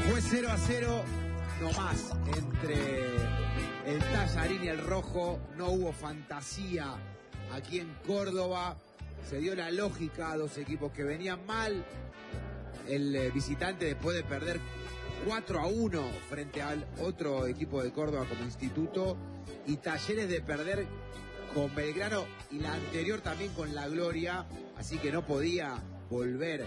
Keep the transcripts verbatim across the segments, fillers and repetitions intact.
Fue cero a cero, no más, entre el Tallarín y el Rojo. No hubo fantasía aquí en Córdoba. Se dio la lógica a dos equipos que venían mal. El eh, visitante, después de perder cuatro a uno frente al otro equipo de Córdoba como Instituto, y Talleres de perder con Belgrano y la anterior también con La Gloria, así que no podía volver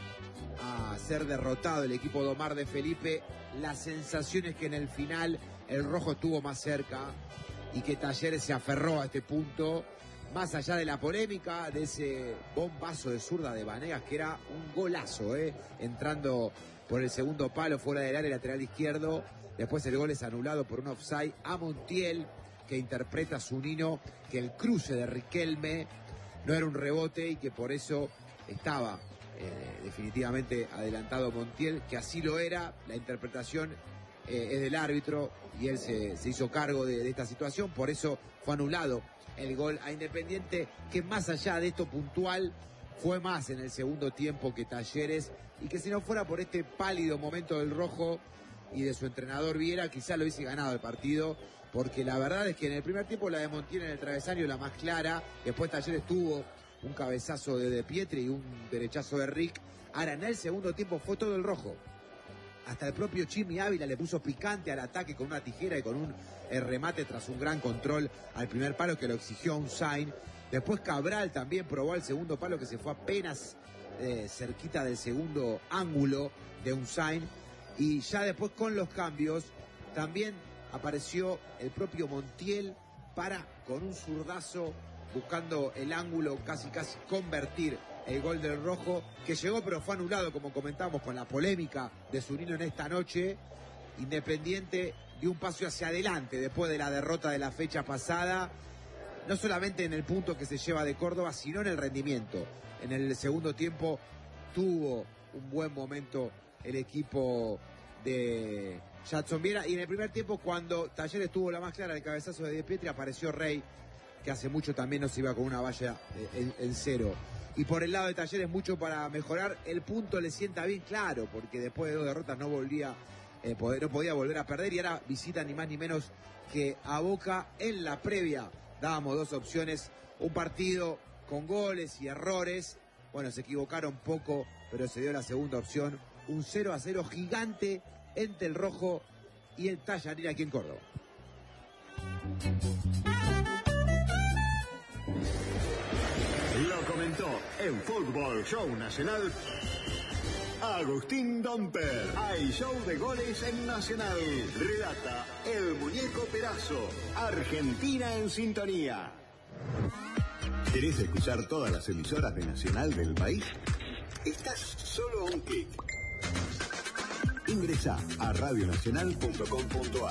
a ser derrotado el equipo de Omar de Felipe. La sensación es que en el final el Rojo estuvo más cerca y que Talleres se aferró a este punto, más allá de la polémica, de ese bombazo de zurda de Vanegas, que era un golazo, ¿eh? Entrando por el segundo palo, fuera del área, lateral izquierdo. Después el gol es anulado por un offside a Montiel, que interpreta a Zunino que el cruce de Riquelme no era un rebote y que por eso estaba eh, definitivamente adelantado Montiel, que así lo era. La interpretación eh, es del árbitro y él se, se hizo cargo de, de esta situación, por eso fue anulado el gol a Independiente, que más allá de esto puntual fue más en el segundo tiempo que Talleres, y que si no fuera por este pálido momento del Rojo y de su entrenador Viera, quizá lo hubiese ganado el partido, porque la verdad es que en el primer tiempo la de Montiel en el travesaño la más clara, después Talleres tuvo un cabezazo de De Pietri y un derechazo de Rick. Ahora en el segundo tiempo fue todo el Rojo. Hasta el propio Chimi Ávila le puso picante al ataque con una tijera y con un eh, remate tras un gran control al primer palo que lo exigió un sign. Después Cabral también probó el segundo palo, que se fue apenas eh, cerquita del segundo ángulo de un sign. Y ya después con los cambios también apareció el propio Montiel para, con un zurdazo, buscando el ángulo, casi casi convertir el gol del Rojo, que llegó pero fue anulado, como comentamos, con la polémica de Zunino en esta noche. Independiente dio un paso hacia adelante después de la derrota de la fecha pasada, no solamente en el punto que se lleva de Córdoba, sino en el rendimiento. En el segundo tiempo tuvo un buen momento el equipo de Jadson Viera, y en el primer tiempo, cuando Talleres tuvo la más clara, el cabezazo de De Pietri, apareció Rey, que hace mucho también no se iba con una valla en, en cero. Y por el lado de Talleres mucho para mejorar. El punto le sienta bien, claro, porque después de dos derrotas no volvía, eh, poder, no podía volver a perder, y ahora visita ni más ni menos que a Boca. En la previa dábamos dos opciones, un partido con goles y errores. Bueno, se equivocaron poco, pero se dio la segunda opción, un cero a cero gigante entre el Rojo y el Tallarín aquí en Córdoba. Lo comentó en Fútbol Show Nacional Agustín Domper. Hay show de goles en Nacional. Relata el Muñeco Perazo. Argentina en sintonía. ¿Querés escuchar todas las emisoras de Nacional del país? Estás solo a un clic. Ingresá a radionacional punto com punto ar.